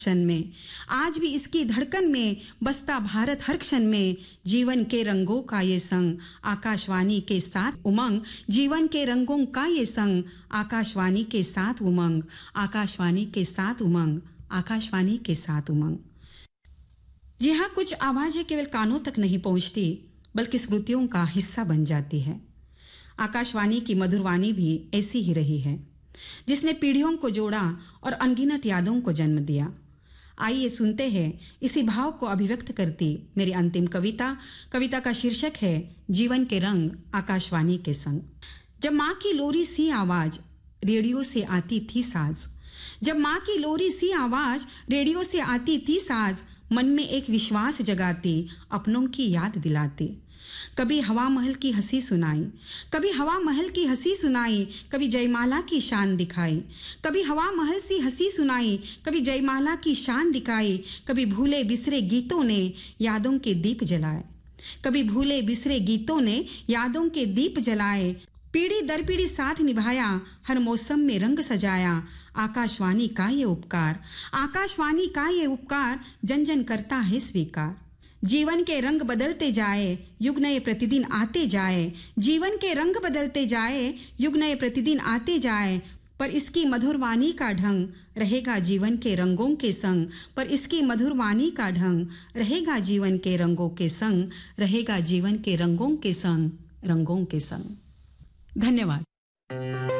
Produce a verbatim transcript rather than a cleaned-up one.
क्षण में, आज भी इसकी धड़कन में बसता भारत हर क्षण में। जीवन के रंगों का ये संग, आकाशवाणी के साथ उमंग। जीवन के रंगों का ये संग, आकाशवाणी के साथ उमंग। आकाशवाणी के साथ उमंग, आकाशवाणी के साथ उमंग। जी हाँ, कुछ आवाजें केवल कानों तक नहीं पहुंचती बल्कि स्मृतियों का हिस्सा बन जाती है। आकाशवाणी की मधुरवाणी भी ऐसी ही रही है, जिसने पीढ़ियों को जोड़ा और अनगिनत यादों को जन्म दिया। आइए सुनते हैं इसी भाव को अभिव्यक्त करती मेरी अंतिम कविता। कविता का शीर्षक है जीवन के रंग, आकाशवाणी के संग। जब माँ की लोरी सी आवाज रेडियो से आती थी साज, जब माँ की लोरी सी आवाज रेडियो से आती थी साज, मन में एक विश्वास जगाती, अपनों की याद दिलाती। कभी हवा महल की हंसी सुनाई, कभी हवा महल की हंसी सुनाई, कभी जयमाला की शान दिखाई। कभी हवा महल सी हंसी सुनाई, कभी जयमाला की शान दिखाई। कभी भूले बिसरे गीतों ने यादों के दीप जलाए, कभी भूले बिसरे गीतों ने यादों के दीप जलाए। पीढ़ी दर पीढ़ी साथ निभाया, हर मौसम में रंग सजाया। आकाशवाणी का ये उपकार, आकाशवाणी का ये उपकार, जन जन करता है स्वीकार। जीवन के रंग बदलते जाए, युग नए प्रतिदिन आते जाए। जीवन के रंग बदलते जाए, युग नए प्रतिदिन आते जाए। पर इसकी मधुर वाणी का ढंग रहेगा जीवन के रंगों के संग। पर इसकी मधुर वाणी का ढंग रहेगा जीवन के रंगों के संग। रहेगा जीवन के रंगों के संग, रंगों के संग। धन्यवाद।